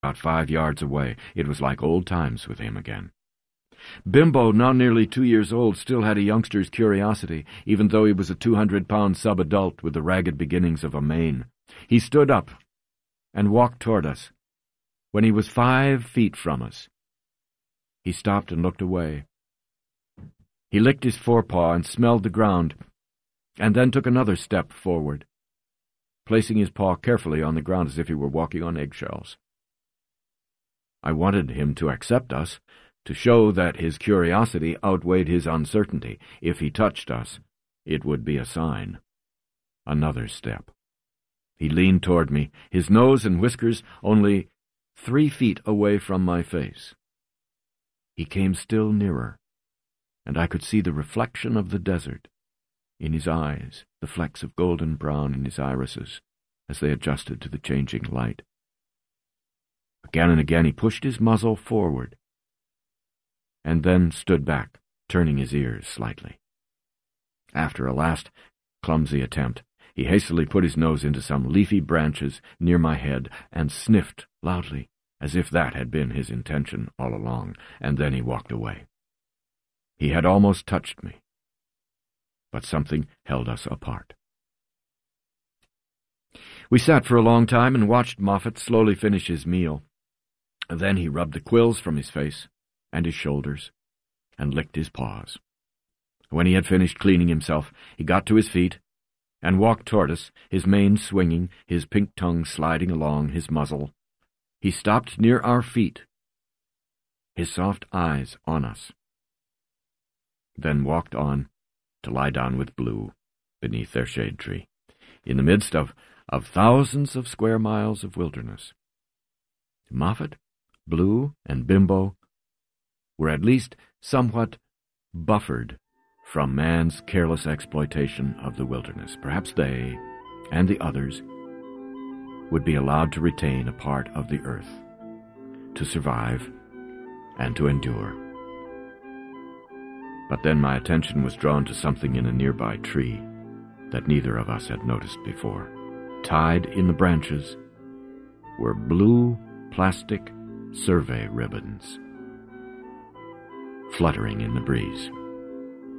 about 5 yards away. It was like old times with him again. Bimbo, now nearly 2 years old, still had a youngster's curiosity, even though he was a 200-pound sub-adult with the ragged beginnings of a mane. He stood up and walked toward us. When he was 5 feet from us, he stopped and looked away. He licked his forepaw and smelled the ground, and then took another step forward, placing his paw carefully on the ground as if he were walking on eggshells. I wanted him to accept us, to show that his curiosity outweighed his uncertainty. If he touched us, it would be a sign. Another step. He leaned toward me, his nose and whiskers only 3 feet away from my face. He came still nearer, and I could see the reflection of the desert in his eyes, the flecks of golden brown in his irises as they adjusted to the changing light. Again and again he pushed his muzzle forward, and then stood back, turning his ears slightly. After a last clumsy attempt, he hastily put his nose into some leafy branches near my head and sniffed loudly, as if that had been his intention all along, and then he walked away. He had almost touched me, but something held us apart. We sat for a long time and watched Moffat slowly finish his meal. Then he rubbed the quills from his face and his shoulders, and licked his paws. When he had finished cleaning himself, he got to his feet and walked toward us, his mane swinging, his pink tongue sliding along his muzzle. He stopped near our feet, his soft eyes on us, then walked on to lie down with Blue beneath their shade tree, in the midst of thousands of square miles of wilderness. Moffat, Blue, and Bimbo were at least somewhat buffered from man's careless exploitation of the wilderness. Perhaps they, and the others, would be allowed to retain a part of the earth, to survive and to endure. But then my attention was drawn to something in a nearby tree that neither of us had noticed before. Tied in the branches were blue plastic survey ribbons, fluttering in the breeze.